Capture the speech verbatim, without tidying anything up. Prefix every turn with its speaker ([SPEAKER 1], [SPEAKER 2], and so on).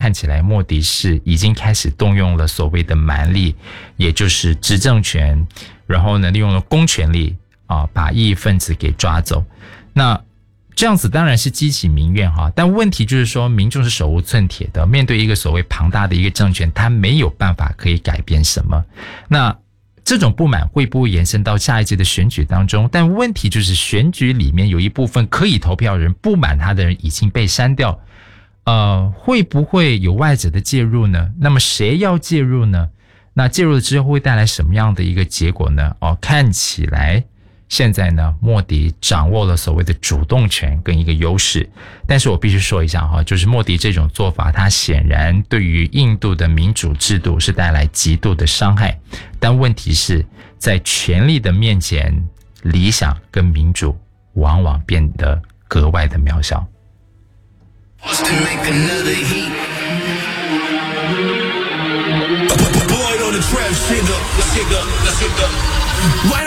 [SPEAKER 1] 看起来莫迪是已经开始动用了所谓的蛮力，也就是执政权，然后呢利用了公权力啊，把异议分子给抓走。那这样子当然是激起民怨哈，但问题就是说民众是手无寸铁的，面对一个所谓庞大的一个政权，他没有办法可以改变什么。那这种不满会不会延伸到下一届的选举当中？但问题就是选举里面有一部分可以投票的人，不满他的人已经被删掉，呃，会不会有外者的介入呢？那么谁要介入呢？那介入了之后会带来什么样的一个结果呢？哦，看起来现在呢，莫迪掌握了所谓的主动权跟一个优势，但是我必须说一下哈，就是莫迪这种做法，它显然对于印度的民主制度是带来极度的伤害。但问题是在权力的面前，理想跟民主往往变得格外的渺小。Boy on the trap, shit up, shit up, shit up.